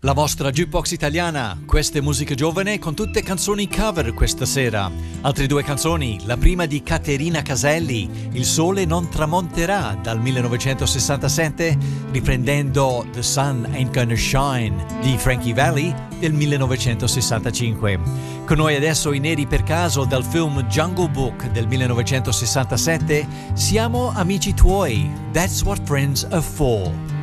La vostra jukebox italiana, questa è musica giovane con tutte canzoni cover questa sera. Altre due canzoni, la prima di Caterina Caselli, Il sole non tramonterà dal 1967, riprendendo The Sun Ain't Gonna Shine di Frankie Valli del 1965. Con noi adesso i Neri per caso dal film Jungle Book del 1967, Siamo amici tuoi, That's What Friends Are For.